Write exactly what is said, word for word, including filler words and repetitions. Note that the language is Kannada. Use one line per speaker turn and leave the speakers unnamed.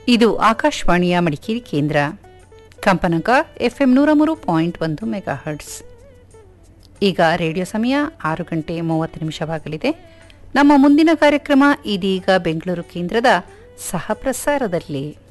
ಇದು ಆಕಾಶವಾಣಿಯ ಮಡಿಕೇರಿ ಕೇಂದ್ರ. ಕಂಪನಾಂಕ ಎಫ್ಎಂ ನೂರ ಮೂರು ಪಾಯಿಂಟ್ ಒಂದು ಮೆಗಾ ಹರ್ಟ್ಸ್. ಈಗ ರೇಡಿಯೋ ಸಮಯ ಆರು ಗಂಟೆ ಮೂವತ್ತು ನಿಮಿಷವಾಗಲಿದೆ. ನಮ್ಮ ಮುಂದಿನ ಕಾರ್ಯಕ್ರಮ ಇದೀಗ ಬೆಂಗಳೂರು ಕೇಂದ್ರದ ಸಹ ಪ್ರಸಾರದಲ್ಲಿ.